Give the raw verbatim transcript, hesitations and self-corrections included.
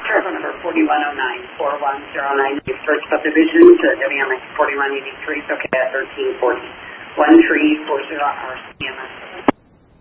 Parcel number forty-one oh nine, four one zero nine, First Subdivision to W M X forty-one eighty-three, okay, at thirteen forty. One Tree, four zero R C M S.